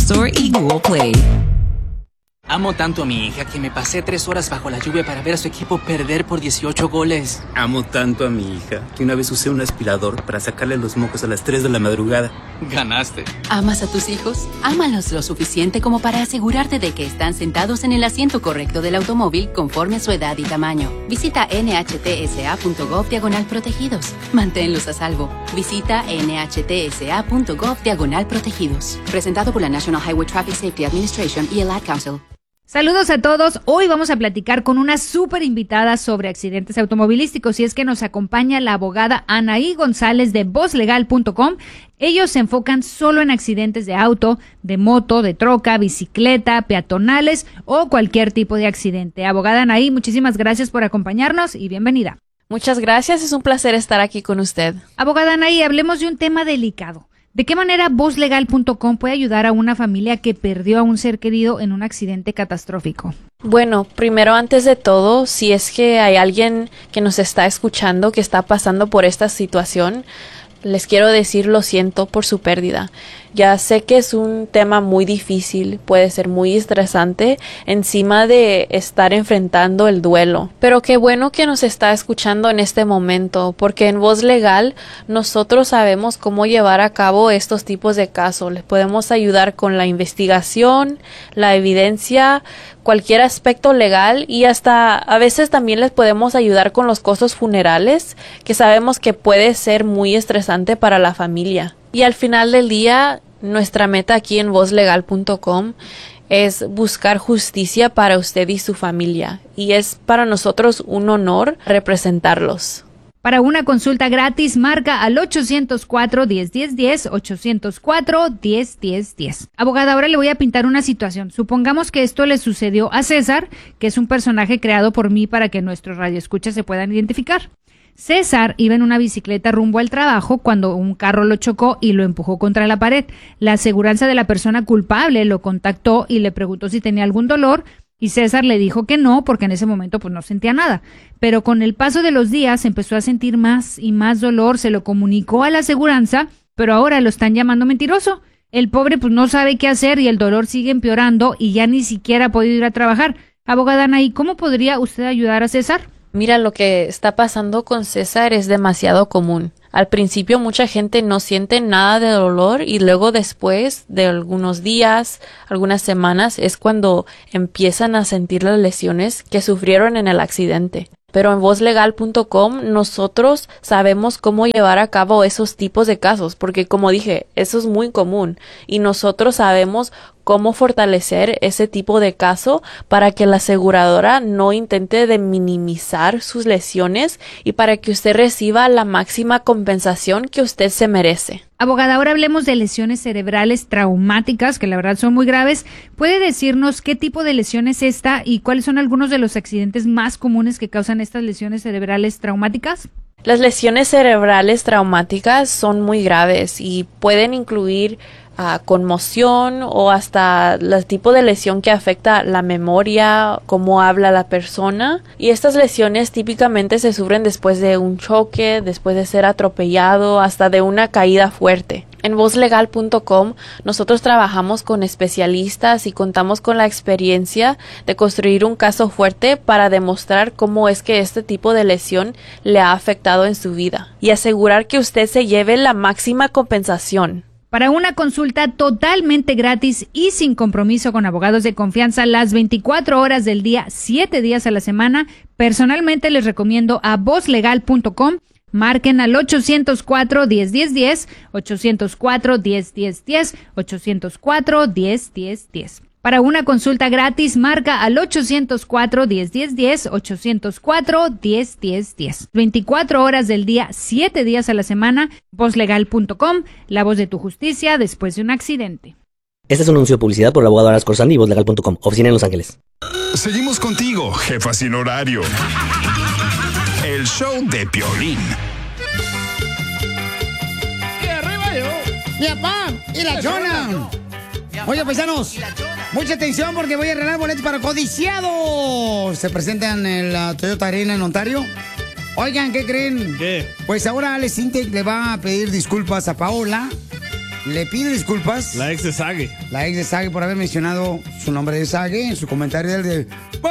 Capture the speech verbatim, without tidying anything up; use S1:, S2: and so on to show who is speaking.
S1: Store y Google Play.
S2: Amo tanto a mi hija que me pasé tres horas bajo la lluvia para ver a su equipo perder por dieciocho goles.
S3: Amo tanto a mi hija que una vez usé un aspirador para sacarle los mocos a las tres de la madrugada.
S2: Ganaste.
S4: ¿Amas a tus hijos? Ámalos lo suficiente como para asegurarte de que están sentados en el asiento correcto del automóvil conforme a su edad y tamaño. Visita nhtsa.gov diagonal protegidos. Manténlos a salvo. Visita nhtsa.gov diagonal protegidos. Presentado por la National Highway Traffic Safety Administration y el Ad Council.
S5: Saludos a todos. Hoy vamos a platicar con una súper invitada sobre accidentes automovilísticos y es que nos acompaña la abogada Anaí González de voz legal punto com. Ellos se enfocan solo en accidentes de auto, de moto, de troca, bicicleta, peatonales o cualquier tipo de accidente. Abogada Anaí, muchísimas gracias por acompañarnos y bienvenida.
S6: Muchas gracias, es un placer estar aquí con usted.
S5: Abogada Anaí, hablemos de un tema delicado. ¿De qué manera voz legal punto com puede ayudar a una familia que perdió a un ser querido en un accidente catastrófico?
S6: Bueno, primero, antes de todo, si es que hay alguien que nos está escuchando que está pasando por esta situación, les quiero decir lo siento por su pérdida. Ya sé que es un tema muy difícil, puede ser muy estresante encima de estar enfrentando el duelo. Pero qué bueno que nos está escuchando en este momento, porque en Voz Legal nosotros sabemos cómo llevar a cabo estos tipos de casos. Les podemos ayudar con la investigación, la evidencia, cualquier aspecto legal y hasta a veces también les podemos ayudar con los costos funerales, que sabemos que puede ser muy estresante para la familia. Y al final del día, nuestra meta aquí en voz legal punto com es buscar justicia para usted y su familia. Y es para nosotros un honor representarlos.
S5: Para una consulta gratis, marca al ocho cero cuatro, diez, diez, diez, ocho cero cuatro, diez, diez, diez. Abogada, ahora le voy a pintar una situación. Supongamos que esto le sucedió a César, que es un personaje creado por mí para que nuestros radioescuchas se puedan identificar. César iba en una bicicleta rumbo al trabajo cuando un carro lo chocó y lo empujó contra la pared. La aseguranza de la persona culpable lo contactó y le preguntó si tenía algún dolor y César le dijo que no porque en ese momento pues no sentía nada. Pero con el paso de los días empezó a sentir más y más dolor, se lo comunicó a la aseguranza, pero ahora lo están llamando mentiroso. El pobre pues no sabe qué hacer y el dolor sigue empeorando y ya ni siquiera ha podido ir a trabajar. Abogada Anaí, ¿cómo podría usted ayudar a César?
S6: Mira, lo que está pasando con César es demasiado común. Al principio mucha gente no siente nada de dolor y luego después de algunos días, algunas semanas, es cuando empiezan a sentir las lesiones que sufrieron en el accidente. Pero en voz legal punto com nosotros sabemos cómo llevar a cabo esos tipos de casos, porque como dije, eso es muy común y nosotros sabemos cómo fortalecer ese tipo de caso para que la aseguradora no intente de minimizar sus lesiones y para que usted reciba la máxima compensación que usted se merece.
S5: Abogada, ahora hablemos de lesiones cerebrales traumáticas, que la verdad son muy graves. ¿Puede decirnos qué tipo de lesión es esta y cuáles son algunos de los accidentes más comunes que causan estas lesiones cerebrales traumáticas?
S6: Las lesiones cerebrales traumáticas son muy graves y pueden incluir uh, conmoción o hasta el tipo de lesión que afecta la memoria, cómo habla la persona. Y estas lesiones típicamente se sufren después de un choque, después de ser atropellado, hasta de una caída fuerte. En voz legal punto com nosotros trabajamos con especialistas y contamos con la experiencia de construir un caso fuerte para demostrar cómo es que este tipo de lesión le ha afectado en su vida y asegurar que usted se lleve la máxima compensación.
S5: Para una consulta totalmente gratis y sin compromiso con abogados de confianza las veinticuatro horas del día, siete días a la semana, personalmente les recomiendo a voz legal punto com. Marquen al ocho cero cuatro, diez, diez, diez, ocho cero cuatro, diez, diez, diez, ocho cero cuatro, diez, diez, diez. Para una consulta gratis, marca al ocho cero cuatro, diez, diez, diez, ocho cero cuatro, diez, diez, diez. veinticuatro horas del día, siete días a la semana, voz legal punto com, la voz de tu justicia después de un accidente.
S7: Este es un anuncio de publicidad por el abogado Aras Corzani y voz legal punto com, oficina en Los Ángeles.
S8: Seguimos contigo, jefa sin horario. El show de Piolín.
S9: Y arriba yo. Mi papá y la chona. Oye, paisanos, mucha atención porque voy a regalar boletos para Codiciados. Se presentan en la Toyota Arena en Ontario. Oigan, ¿qué creen?
S10: ¿Qué?
S9: Pues ahora Alex Intec le va a pedir disculpas a Paola le pide disculpas.
S1: La ex de Sage.
S9: La ex de Sage por haber mencionado su nombre de Sage en su comentario del de...